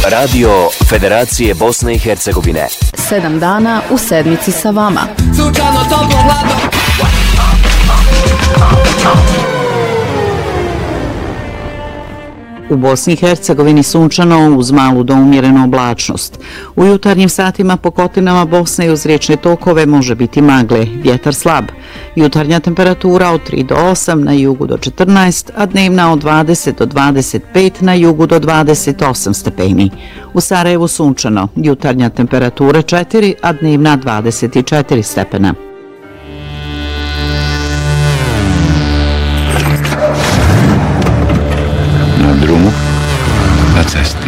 Radio Federacije Bosne i Hercegovine. 7 dana u sedmici sa vama. Sunčano, toplo, hladno. U Bosni i Hercegovini sunčano uz malu do umjerenu oblačnost. U jutarnjim satima po kotlinama Bosne i uz riječne tokove može biti magle, vjetar slab. Jutarnja temperatura od 3 do 8, na jugu do 14, a dnevna od 20 do 25, na jugu do 28 stepeni. U Sarajevu sunčano, jutarnja temperatura 4, a dnevna 24 stepena. Na drumu, na cesti.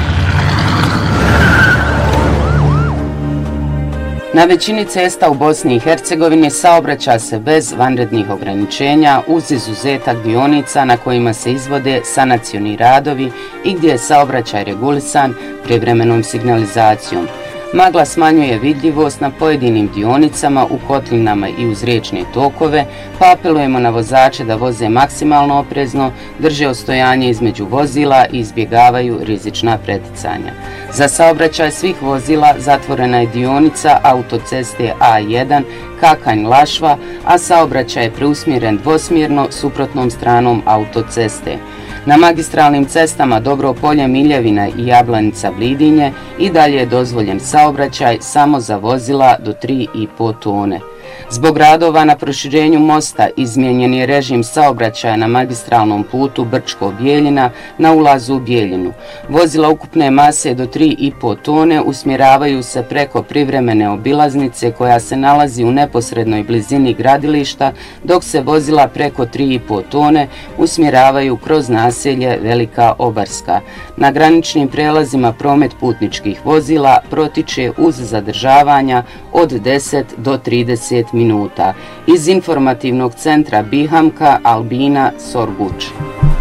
Na većini cesta u Bosni i Hercegovini saobraća se bez vanrednih ograničenja uz izuzetak dionica na kojima se izvode sanacioni radovi i gdje je saobraćaj regulisan privremenom signalizacijom. Magla smanjuje vidljivost na pojedinim dionicama u kotlinama i uz riječne tokove, pa apelujemo na vozače da voze maksimalno oprezno, drže ostojanje između vozila i izbjegavaju rizična preticanja. Za saobraćaj svih vozila zatvorena je dionica autoceste A1 Kakanj-Lašva, a saobraćaj je preusmjeren dvosmjerno suprotnom stranom autoceste. Na magistralnim cestama Dobro Polje, Miljevina i Jablanica-Blidinje i dalje je dozvoljen saobraćaj samo za vozila do 3,5 tone. Zbog radova na proširenju mosta izmijenjen je režim saobraćaja na magistralnom putu Brčko-Bijeljina na ulazu u Bijeljinu. Vozila ukupne mase do 3,5 tone usmjeravaju se preko privremene obilaznice koja se nalazi u neposrednoj blizini gradilišta, dok se vozila preko 3,5 tone usmjeravaju kroz naselje Velika Obarska. Na graničnim prelazima promet putničkih vozila protiče uz zadržavanja od 10 do 30 minuta. Iz informativnog centra Bihamka, Albina Sorguč.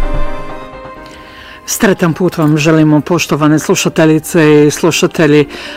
Sretan put vam želimo, poštovane slušateljice i slušatelji.